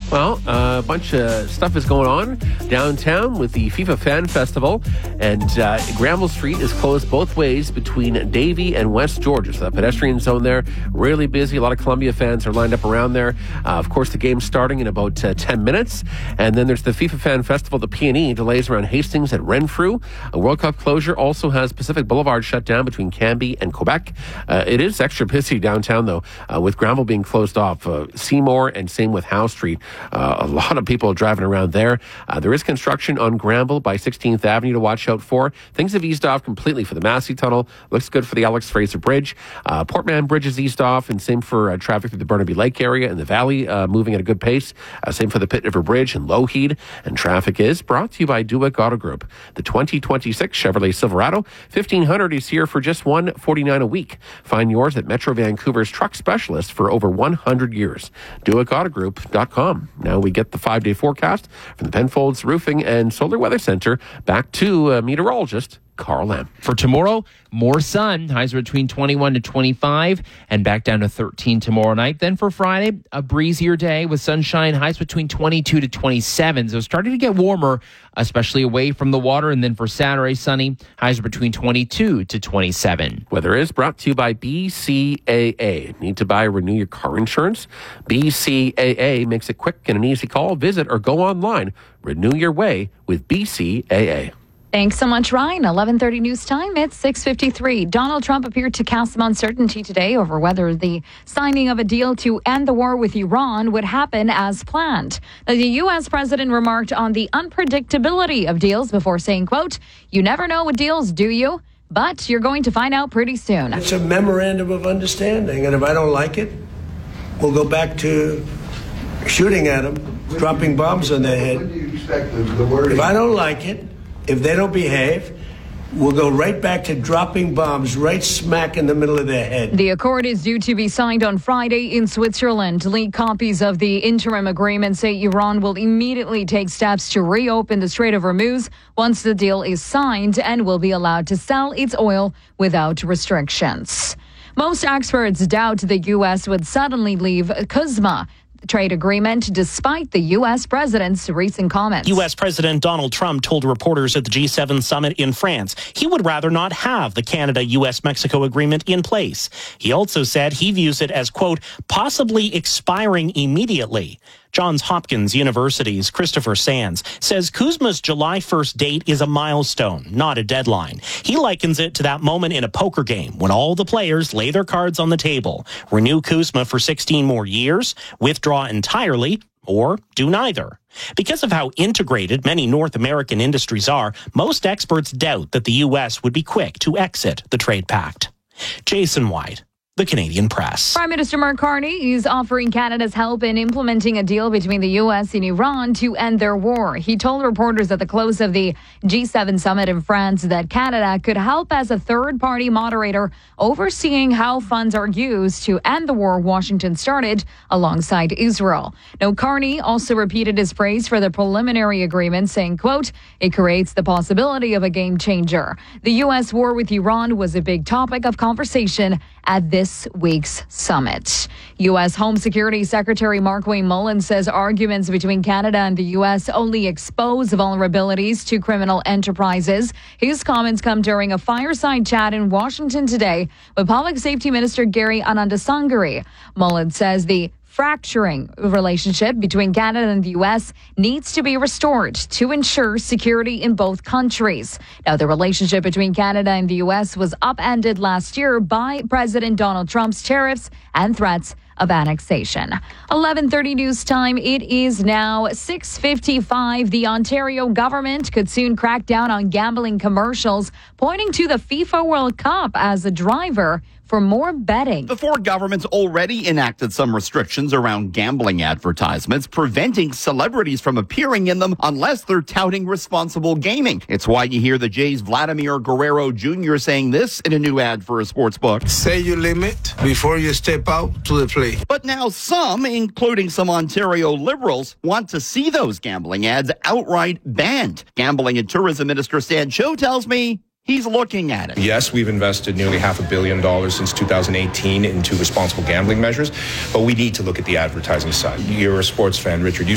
Well, a bunch of stuff is going on downtown with the FIFA Fan Festival, and Granville Street is closed both ways between Davie and West Georgia. So the pedestrian zone there, really busy. A lot of Columbia fans are lined up around there. Of course, the game's starting in about 10 minutes. And then there's the FIFA Fan Festival, the P&E, delays around Hastings at Renfrew. A World Cup closure also has Pacific Boulevard shut down between Cambie and Quebec. It is extra busy downtown, though, with Granville being closed off. Seymour and same with Howe Street. A lot of people driving around there. There is construction on Granville by 16th Avenue to watch out for. Things have eased off completely for the Massey Tunnel. Looks good for the Alex Fraser Bridge. Portman Bridge is eased off, and same for traffic through the Burnaby Lake area and the valley, moving at a good pace. Same for the Pitt River Bridge and Lougheed. And traffic is brought to you by Duick Auto Group. The 2026 Chevrolet Silverado 1500 is here for just $149 a week. Find yours at Metro Vancouver's truck specialist for over 100 years. DuickAutogroup.com. Now we get the 5-day forecast from the Penfolds Roofing and Solar Weather Center. Back to meteorologist Carl Lamb. For tomorrow, more sun. Highs are between 21 to 25 and back down to 13 tomorrow night. Then for Friday, a breezier day with sunshine. Highs between 22 to 27. So starting to get warmer, especially away from the water. And then for Saturday, sunny. Highs are between 22 to 27. Weather is brought to you by BCAA. Need to buy or renew your car insurance? BCAA makes it quick and an easy call. Visit or go online. Renew your way with BCAA. Thanks so much, Ryan. 11:30 news time. It's 6:53. Donald Trump appeared to cast some uncertainty today over whether the signing of a deal to end the war with Iran would happen as planned. The U.S. president remarked on the unpredictability of deals before saying, quote, "You never know with deals, do you? But you're going to find out pretty soon." It's a memorandum of understanding, and if I don't like it, we'll go back to shooting at them, dropping bombs on their head. When do you expect the word? If I don't like it, if they don't behave, we'll go right back to dropping bombs right smack in the middle of their head. The accord is due to be signed on Friday in Switzerland. Leaked copies of the interim agreement say Iran will immediately take steps to reopen the Strait of Hormuz once the deal is signed and will be allowed to sell its oil without restrictions. Most experts doubt the U.S. would suddenly leave CUSMA trade agreement despite the U.S. president's recent comments. U.S. President Donald Trump told reporters at the G7 summit in France he would rather not have the Canada-U.S.-Mexico agreement in place. He also said he views it as, quote, possibly expiring immediately. Johns Hopkins University's Christopher Sands says CUSMA's July 1st date is a milestone, not a deadline. He likens it to that moment in a poker game when all the players lay their cards on the table, renew CUSMA for 16 more years, withdraw entirely, or do neither. Because of how integrated many North American industries are, most experts doubt that the U.S. would be quick to exit the trade pact. Jason White, The Canadian Press. Prime Minister Mark Carney is offering Canada's help in implementing a deal between the U.S. and Iran to end their war. He told reporters at the close of the G7 summit in France that Canada could help as a third-party moderator overseeing how funds are used to end the war Washington started alongside Israel. Now, Carney also repeated his praise for the preliminary agreement, saying, quote, it creates the possibility of a game changer. The U.S. war with Iran was a big topic of conversation at this week's summit. U.S. Home Security Secretary Markwayne Mullin says arguments between Canada and the U.S. only expose vulnerabilities to criminal enterprises. His comments come during a fireside chat in Washington today with Public Safety Minister Gary Anandasangari. Mullin says the fracturing relationship between Canada and the U.S. needs to be restored to ensure security in both countries. Now, the relationship between Canada and the U.S. was upended last year by President Donald Trump's tariffs and threats of annexation. 11:30 news time. It is now 6:55. The Ontario government could soon crack down on gambling commercials, pointing to the FIFA World Cup as a driver for more betting. The four governments already enacted some restrictions around gambling advertisements, preventing celebrities from appearing in them unless they're touting responsible gaming. It's why you hear the Jays' Vladimir Guerrero Jr. saying this in a new ad for a sports book. Say your limit before you step out to the plate. But now some, including some Ontario Liberals, want to see those gambling ads outright banned. Gambling and Tourism Minister Stan Cho tells me he's looking at it. Yes, we've invested nearly $500 million since 2018 into responsible gambling measures, but we need to look at the advertising side. You're a sports fan, Richard. You